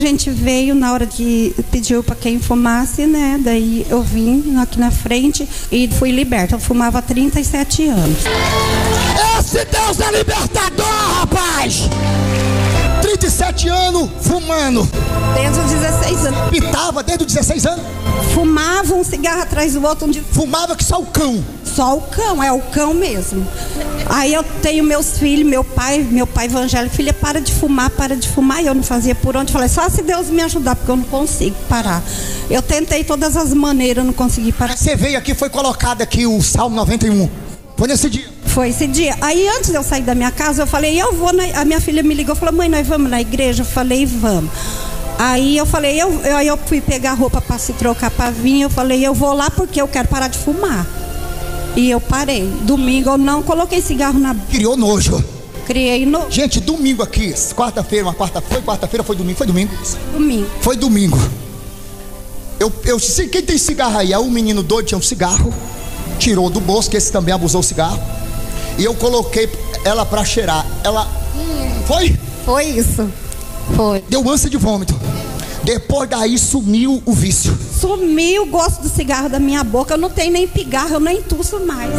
A gente veio na hora que pediu para quem fumasse, né? Daí eu vim aqui na frente e fui liberta. Eu fumava há 37 anos. Esse Deus é libertador, rapaz! 37 anos fumando. Desde os 16 anos. Pitava desde os 16 anos? Fumava um cigarro atrás do outro. Fumava que só o cão. Só o cão, é o cão mesmo. Aí eu tenho meus filhos, meu pai evangélico, filha, para de fumar. E eu não fazia por onde. Falei, só se Deus me ajudar, porque eu não consigo parar. Eu tentei todas as maneiras, não consegui parar. Você veio aqui, foi colocado aqui o Salmo 91. Foi nesse dia? Foi esse dia. Aí antes de eu sair da minha casa, eu falei, eu vou a minha filha me ligou, falou, mãe, nós vamos na igreja? Eu falei, vamos. Aí eu falei, aí eu fui pegar roupa para se trocar para vir, eu falei, eu vou lá porque eu quero parar de fumar. E eu parei. Domingo eu não coloquei cigarro na boca. Criou nojo. Criei nojo. Gente, domingo aqui, quarta-feira, foi domingo. Foi domingo. Eu sei quem tem cigarro aí. Um menino doido tinha um cigarro, tirou do bolso, que esse também abusou o cigarro. E eu coloquei ela pra cheirar. Ela, foi? Foi isso. Foi. Deu ânsia de vômito. Depois daí sumiu o vício. Sumiu o gosto do cigarro da minha boca. Eu não tenho nem pigarro, eu nem tuço mais.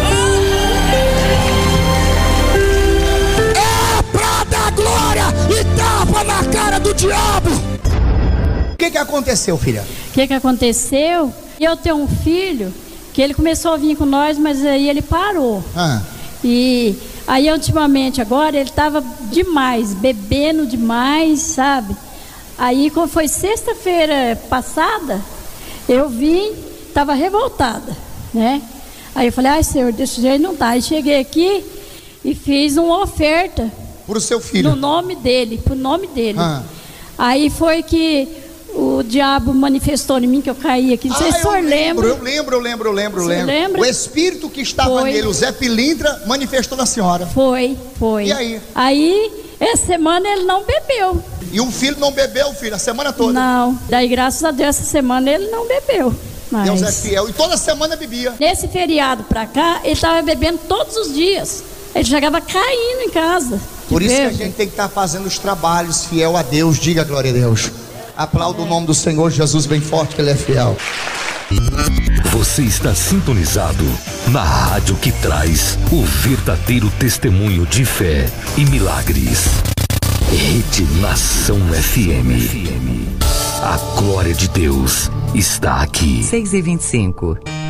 É pra dar glória e tapa na cara do diabo. O que aconteceu, filha? O que aconteceu? Eu tenho um filho que ele começou a vir com nós, mas aí ele parou. E aí ultimamente agora ele estava demais, bebendo demais, sabe? Aí quando foi sexta-feira passada, eu vim, estava revoltada, né? Aí eu falei, ai Senhor, desse jeito não tá. Aí cheguei aqui e fiz uma oferta. Pro seu filho? No nome dele, pro nome dele. Aí foi que o diabo manifestou em mim, que eu caí aqui. Não sei se o senhor lembra. Eu lembro. Lembra? O espírito que estava nele, o Zé Pilintra, manifestou na senhora. Foi. E aí? Aí, essa semana ele não bebeu. E o filho não bebeu, filho, a semana toda? Não. Daí, graças a Deus, essa semana ele não bebeu. Mas Deus é fiel. E toda semana bebia. Nesse feriado pra cá, ele estava bebendo todos os dias. Ele chegava caindo em casa. Por isso que a gente tem que estar fazendo os trabalhos fiel a Deus. Diga glória a Deus. Aplauda o nome do Senhor Jesus bem forte, que Ele é fiel. Você está sintonizado na rádio que traz o verdadeiro testemunho de fé e milagres. Rede Nação FM. A glória de Deus está aqui. 6h25.